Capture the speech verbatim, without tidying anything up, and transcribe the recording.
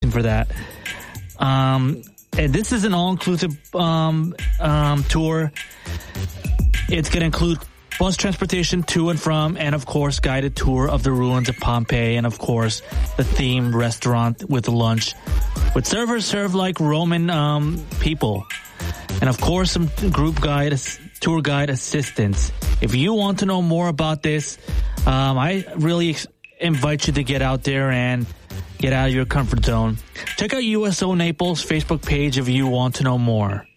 transportation for that. Um, and this is an all-inclusive um, um, tour. It's going to include bus transportation to and from, and of course, guided tour of the ruins of Pompeii, and of course, the themed restaurant with lunch, with servers served like Roman um, people, and of course, some group guide, tour guide assistance. If you want to know more about this, um, I really ex- invite you to get out there and get out of your comfort zone. Check out U S O Naples' Facebook page if you want to know more.